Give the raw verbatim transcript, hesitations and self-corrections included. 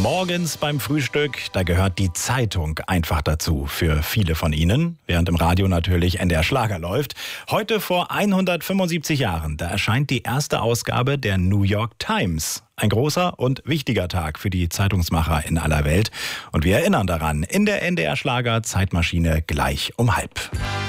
Morgens beim Frühstück, da gehört die Zeitung einfach dazu für viele von Ihnen, während im Radio natürlich N D R Schlager läuft. Heute vor hundertfünfundsiebzig Jahren, da erscheint die erste Ausgabe der New York Times. Ein großer und wichtiger Tag für die Zeitungsmacher in aller Welt. Und wir erinnern daran in der N D R Schlager Zeitmaschine gleich um halb.